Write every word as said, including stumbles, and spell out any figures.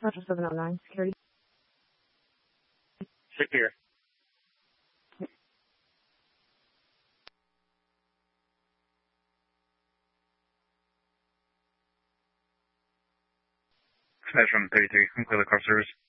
Roger seven oh nine, security. Secure. Smash one thirty-three, I'm clear the car service.